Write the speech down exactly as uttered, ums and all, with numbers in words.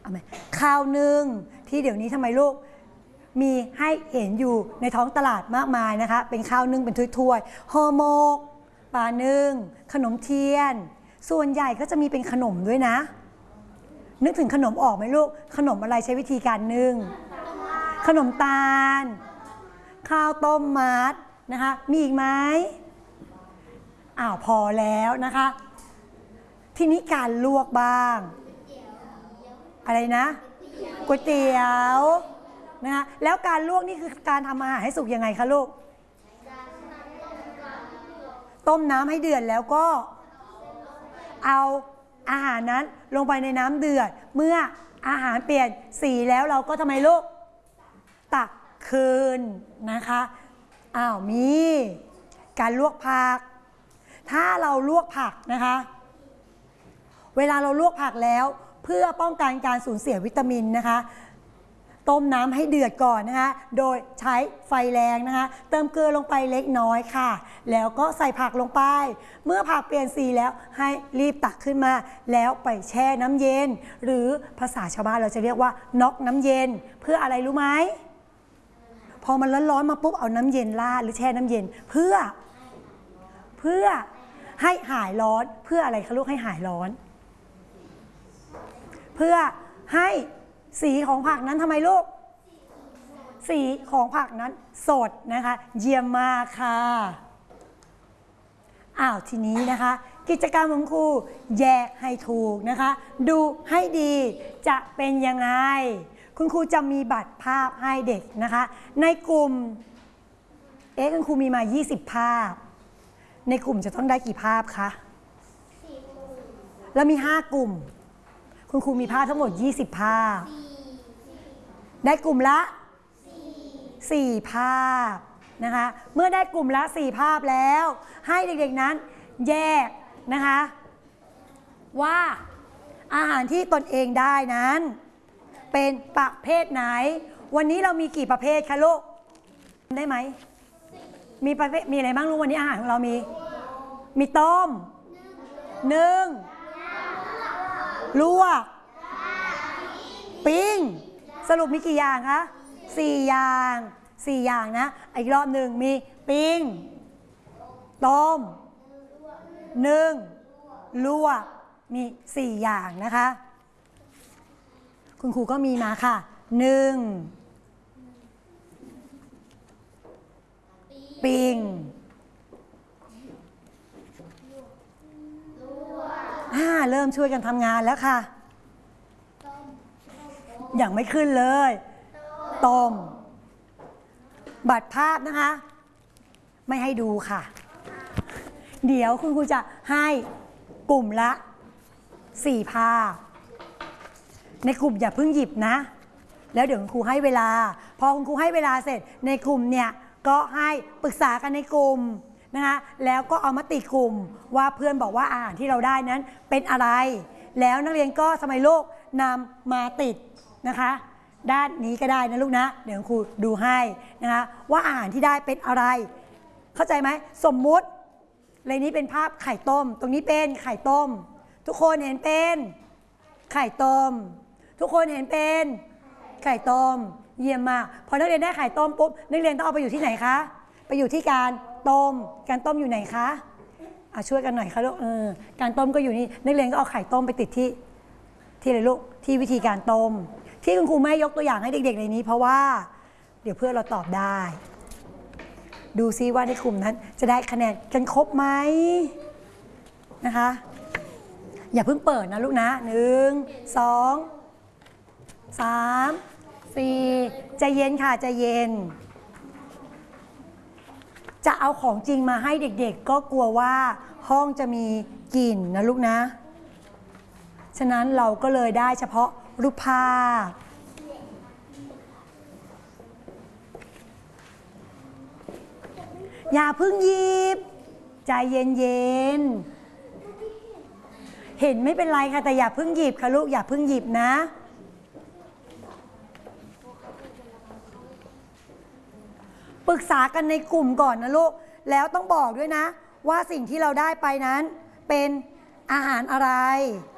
เอาไหมข้าวนึ่งที่เดี๋ยวนี้ทำไมลูกมีให้เห็นอยู่ในท้องตลาดมากมายนะคะเป็นข้าวนึ่งเป็นถ้วยๆห่อหมกปลานึ่งขนมเทียนส่วนใหญ่ก็จะมีเป็นขนมด้วยนะนึกถึงขนมออกไหมลูกขนมอะไรใช้วิธีการนึ่งขนมตาลข้าวต้มมัดนะคะมีอีกไหมอ้าวพอแล้วนะคะทีนี้การลวกบ้างอะไรนะก๋วยเตี๋ยวนะคะแล้วการลวกนี่คือการทำอาหารให้สุกยังไงคะลูกต้มน้ำให้เดือดแล้วก็เอาอาหารนั้นลงไปในน้ำเดือดเมื่ออาหารเปลี่ยนสีแล้วเราก็ทำไมลูกตักคืนนะคะอ้าวมีการลวกผักถ้าเราลวกผักนะคะเวลาเราลวกผักแล้วเพื่อป้องกันการสูญเสียวิตามินนะคะต้มน้ำให้เดือดก่อนนะคะโดยใช้ไฟแรงนะคะเติมเกลือลงไปเล็กน้อยค่ะแล้วก็ใส่ผักลงไปเมื่อผักเปลี่ยนสีแล้วให้รีบตักขึ้นมาแล้วไปแช่น้ำเย็นหรือภาษาชาวบ้านเราจะเรียกว่าน็อกน้ำเย็นเพื่ออะไรรู้ไหมพอมันร้อนๆมาปุ๊บเอาน้ำเย็นราดหรือแช่น้ำเย็นเพื่อเพื่อให้หายร้อนเพื่ออะไรคะลูกให้หายร้อนเพื่อให้สีของผักนั้นทำไมลูกสีของผักนั้นสดนะคะเยี่ยมมากค่ะอ้าวทีนี้นะคะกิจกรรมของครูแยกให้ถูกนะคะดูให้ดีจะเป็นยังไงคุณครูจะมีบัตรภาพให้เด็กนะคะในกลุ่มเอ๊ะคุณครูมีมายี่สิบภาพในกลุ่มจะต้องได้กี่ภาพคะแล้วมีห้ากลุ่มคุณครูมีภาพทั้งหมดยี่สิบภาพได้กลุ่มละสี่ภาพนะคะเมื่อได้กลุ่มละสี่ภาพแล้วให้เด็กๆนั้นแยกนะคะว่าอาหารที่ตนเองได้นั้นเป็นประเภทไหนวันนี้เรามีกี่ประเภทคะลูกได้ไหมมีประเภทมีอะไรบ้างลูกวันนี้อาหารของเรามีมีต้มนึ่งลวกปิ้งสรุปมีกี่อย่างคะสี่อย่างสี่อย่างนะอีกรอบหนึ่งมีปิ้งต้มนึ่งลวกมีสี่อย่างนะคะคุณครูก็มีมาค่ะหนึ่งปิ้งอ่าเริ่มช่วยกันทำงานแล้วค่ะอย่างไม่ขึ้นเลยต้มบัตรภาพนะคะไม่ให้ดูค่ะเดี๋ยวคุณครูจะให้กลุ่มละสี่ภาพในกลุ่มอย่าเพิ่งหยิบนะแล้วเดี๋ยวคุณครูให้เวลาพอคุณครูให้เวลาเสร็จในกลุ่มเนี่ยก็ให้ปรึกษากันในกลุ่มนะคะแล้วก็เอามาติกลุ่มว่าเพื่อนบอกว่าอาหารที่เราได้นั้นเป็นอะไรแล้วนักเรียนก็สมัยโลกนำมาติดนะคะด้านนี้ก็ได้นะลูกนะเดี๋ยวครูดูให้นะคะว่าอาหารที่ได้เป็นอะไรเข้าใจไหมสมมุติในนี้เป็นภาพไข่ต้มตรงนี้เป็นไข่ต้มทุกคนเห็นเป็นไข่ต้มทุกคนเห็นเป็นไข่ต้มเยี่ยมมากพอนักเรียนได้ไข่ต้มปุ๊บนักเรียนต้องเอาไปอยู่ที่ไหนคะไปอยู่ที่การต้มการต้มอยู่ไหนคะอ่ะช่วยกันหน่อยค่ะลูกเออการต้มก็อยู่นี่นักเรียนก็เอาไข่ต้มไปติดที่ที่อะไรลูกที่วิธีการต้มที่คุณครูไม่ยกตัวอย่างให้เด็กๆในนี้เพราะว่าเดี๋ยวเพื่อนเราตอบได้ดูซิว่าในกลุ่มนั้นจะได้คะแนนกันครบไหมนะคะอย่าเพิ่งเปิดนะลูกนะหนึ่งสองสามสี่ใจเย็นค่ะใจเย็นจะเอาของจริงมาให้เด็กๆก็กลัวว่าห้องจะมีกลิ่นนะลูกนะฉะนั้นเราก็เลยได้เฉพาะรูปภาพอย่าเพิ่งหยิบใจเย็นๆเห็นไม่เป็นไรค่ะแต่อย่าเพิ่งหยิบค่ะลูกอย่าเพิ่งหยิบนะปรึกษากันในกลุ่มก่อนนะลูกแล้วต้องบอกด้วยนะว่าสิ่งที่เราได้ไปนั้นเป็นอาหารอะไร